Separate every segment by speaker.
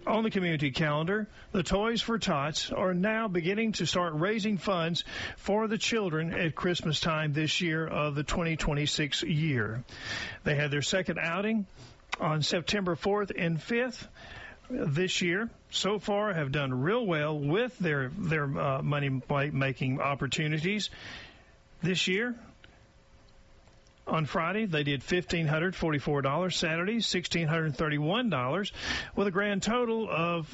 Speaker 1: On the community calendar, the Toys for Tots are now beginning to start raising funds for the children at Christmas time this year of the 2026 year. They had their second outing on September 4th and 5th this year. So far have done real well with their money-making opportunities this year. On Friday, they did $1,544. Saturday, $1,631, with a grand total of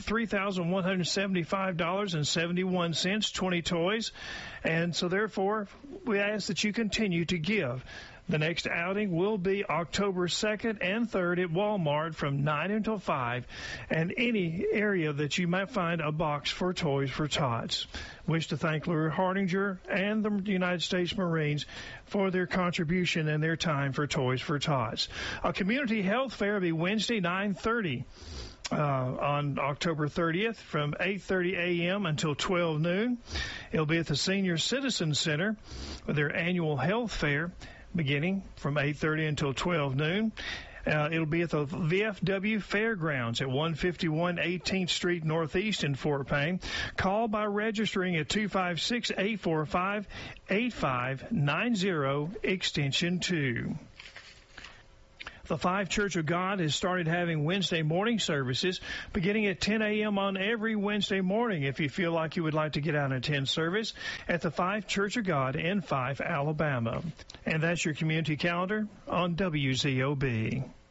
Speaker 1: $3,175.71, 20 toys. And so, therefore, we ask that you continue to give. The next outing will be October 2nd and 3rd at Walmart from 9 until 5, and any area that you might find a box for Toys for Tots. Wish to thank Lure Hardinger and the United States Marines for their contribution and their time for Toys for Tots. A community health fair will be Wednesday, 9:30. On October 30th from 8:30 a.m. until 12 noon. It'll be at the Senior Citizen Center with their annual health fair beginning from 8:30 until 12 noon. It'll be at the VFW Fairgrounds at 151 18th Street Northeast in Fort Payne. Call by registering at 256-845-8590, extension 2. The Five Church of God has started having Wednesday morning services beginning at 10 a.m. on every Wednesday morning. If you feel like you would like to get out and attend service at the Five Church of God in Fife, Alabama. And that's your community calendar on WZOB.